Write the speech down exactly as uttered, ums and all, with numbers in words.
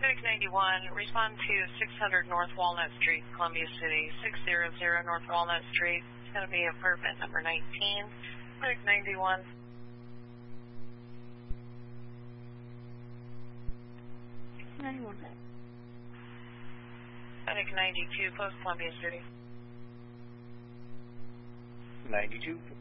Medic ninety-one, respond to six hundred North Walnut Street, Columbia City, six hundred North Walnut Street. It's going to be apartment number nineteen. Medic ninety-one. ninety-one. Medic ninety-two, post Columbia City. ninety-two.